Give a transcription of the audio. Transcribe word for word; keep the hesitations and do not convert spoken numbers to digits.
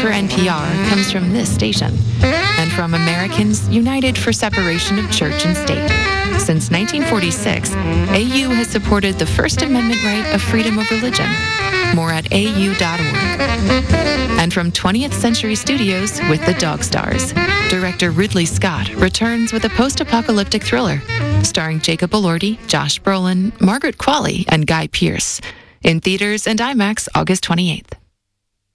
for N P R comes from this station and from Americans United for Separation of Church and State. Since nineteen forty-six, A U has supported the First Amendment right of freedom of religion. More at A U dot org. And from twentieth Century Studios with The Dog Stars, director Ridley Scott returns with a post-apocalyptic thriller starring Jacob Elordi, Josh Brolin, Margaret Qualley, and Guy Pearce. In theaters and IMAX August twenty-eighth.